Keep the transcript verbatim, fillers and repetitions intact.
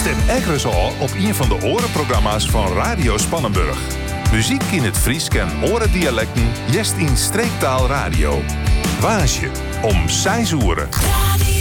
Stem ergens al op een van de orenprogramma's van Radio Spannenburg. Muziek in het Fries en orendialecten, jest in streektaal radio. Waasje om zes uur.